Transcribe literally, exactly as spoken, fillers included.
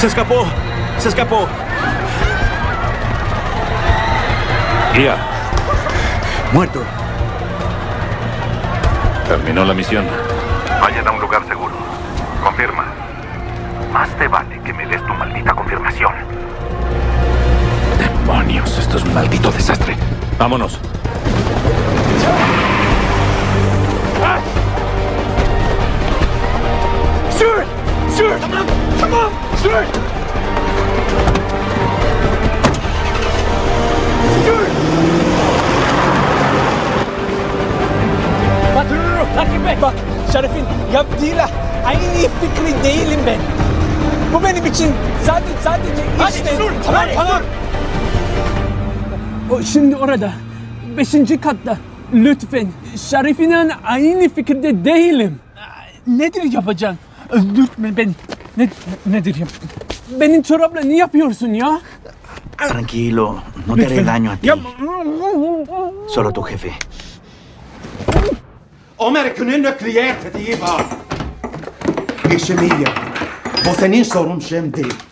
Se escapó. Se escapó. Guía, Muerto. terminó la misión. Vayan a un lugar seguro. Confirma. Más te vale que me des tu maldita confirmación. Demonios, esto es un maldito desastre. Vámonos. Sir! Sir! Come on! Come on! Sir! Sir! Bak, dur, dur, dur. Takip et. Bak, Şerif'in yaptığıyla aynı fikri değilim ben. Bu benim için sadece, sadece işte... Hadi, dur, tamam, tamam. O şimdi orada, beşinci katta. Lütfen, Şerif'in aynı fikirde değilim. Nedir yapacaksın? Öldürtme beni. Ne, nedir yap? Benim çorapla ne yapıyorsun ya? Tranquilo, no te haré daño a ti. Ya... Solo tu jefe. Amerika'nın nükleer tetiği var. İşimi yapın. Bu senin sorun şimdi.